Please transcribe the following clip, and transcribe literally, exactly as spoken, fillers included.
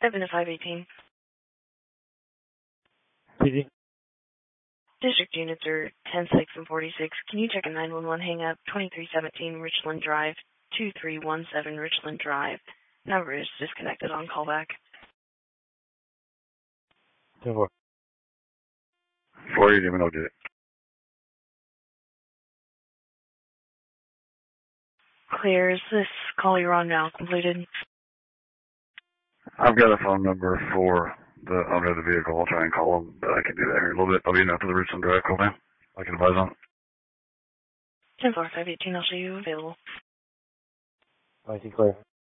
seven to five eighteen. P D. District units are ten six and forty-six. Can you check a nine one one hang-up, twenty-three seventeen Richland Drive, two three one seven Richland Drive. Number is disconnected on callback. ten four. four eighty, we don't get it. Clear. Is this call you're on now completed? I've got a phone number for the owner of the vehicle. I'll try and call him, but I can do that here in a little bit. I'll be in after the Richland Drive call down. I can advise on it. ten four five eighteen, I'll show you available. I see clear.